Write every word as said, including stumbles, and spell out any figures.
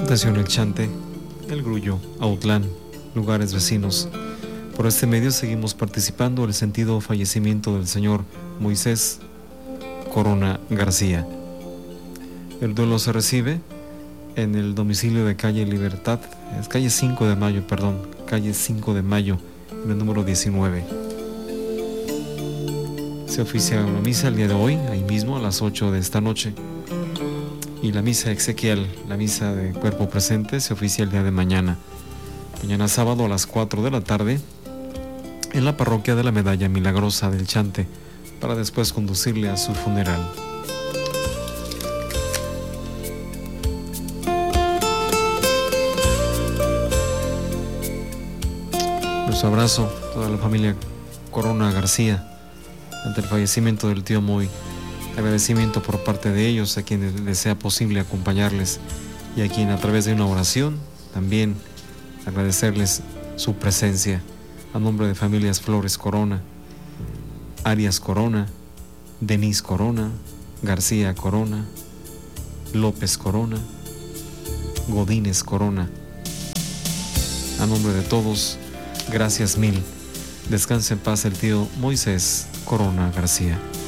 Atención El Chante, El Grullo, Autlán, lugares vecinos. Por este medio seguimos participando en el sentido fallecimiento del señor Moisés Corona García. El duelo se recibe en el domicilio de calle Libertad, es calle cinco de mayo, perdón, calle cinco de mayo, en el número diecinueve. Se oficia una misa el día de hoy, ahí mismo a las ocho de esta noche. Y la misa exequial, la misa de cuerpo presente, se oficia el día de mañana. Mañana sábado a las cuatro de la tarde, en la parroquia de la Medalla Milagrosa del Chante, para después conducirle a su funeral. Nuestro abrazo a toda la familia Corona García ante el fallecimiento del tío Moy. Agradecimiento por parte de ellos a quienes les sea posible acompañarles y a quien a través de una oración también agradecerles su presencia. A nombre de familias Flores Corona, Arias Corona, Denise Corona, García Corona, López Corona, Godínez Corona. A nombre de todos, gracias mil. Descanse en paz el tío Moisés Corona García.